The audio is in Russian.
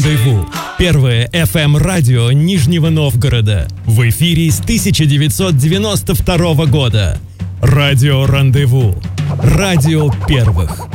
Рандеву. Первое FM-радио Нижнего Новгорода. В эфире с 1992 года. Радио Рандеву. Радио первых.